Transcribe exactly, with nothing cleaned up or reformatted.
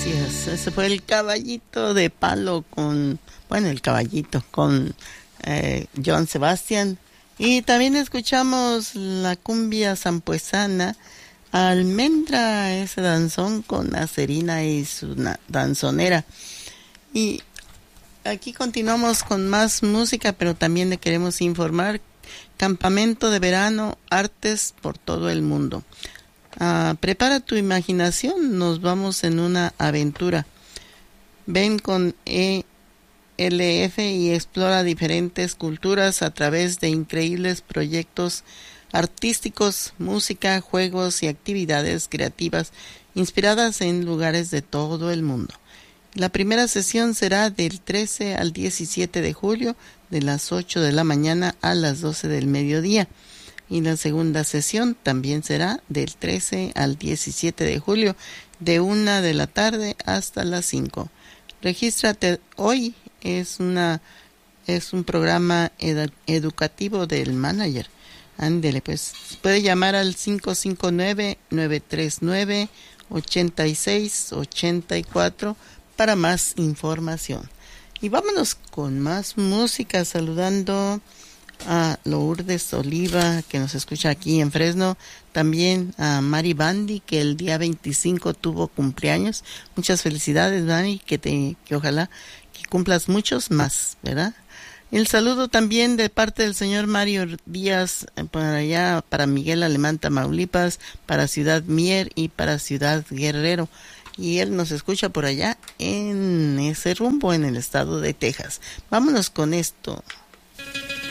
Gracias. Ese fue el Caballito de Palo con, bueno, el Caballito con eh, Joan Sebastián. Y también escuchamos la cumbia sampuesana, Almendra, ese danzón con Acerina y su danzonera. Y aquí continuamos con más música, pero también le queremos informar, campamento de verano, artes por todo el mundo. Uh, prepara tu imaginación, nos vamos en una aventura. Ven con E L F y explora diferentes culturas a través de increíbles proyectos artísticos, música, juegos y actividades creativas inspiradas en lugares de todo el mundo. La primera sesión será del trece al diecisiete de julio, de las ocho de la mañana a las doce del mediodía. Y la segunda sesión también será del trece al diecisiete de julio, de una de la tarde hasta las cinco. Regístrate hoy, es una es un programa edu- educativo del manager. Ándele, pues puede llamar al cinco cinco nueve, nueve tres nueve, ocho seis ocho cuatro para más información. Y vámonos con más música, saludando a Lourdes Oliva, que nos escucha aquí en Fresno, también a Mari Bandi, que el día veinticinco tuvo cumpleaños. Muchas felicidades, Mari, que te que ojalá que cumplas muchos más, ¿verdad? El saludo también de parte del señor Mario Díaz, para allá, para Miguel Alemán, Tamaulipas, para Ciudad Mier y para Ciudad Guerrero. Y él nos escucha por allá en ese rumbo, en el estado de Texas. Vámonos con esto.